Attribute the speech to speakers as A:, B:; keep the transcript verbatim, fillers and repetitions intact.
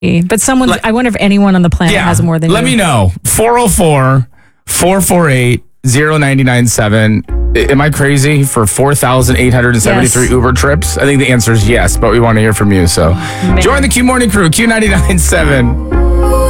A: But someone,
B: Like-
A: I wonder if anyone on the planet
B: Yeah.
A: has more than
B: Let
A: you.
B: me know. four oh four, four four eight, oh nine nine seven. Am I crazy for four thousand eight hundred seventy-three
A: Yes.
B: Uber trips? I think the answer is yes, but we want to hear from you. So join the Q Morning Crew, Q ninety-nine point seven.